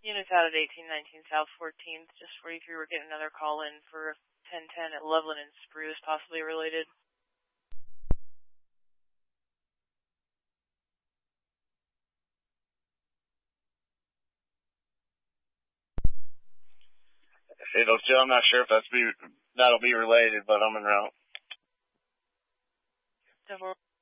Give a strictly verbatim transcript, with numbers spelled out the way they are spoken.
Units out at eighteen nineteen South fourteenth, just forty-three, we're getting another call in for ten ten at Loveland and Spruce, possibly related. It'll still, I'm not sure if that's be, that'll be related, but I'm en route. Double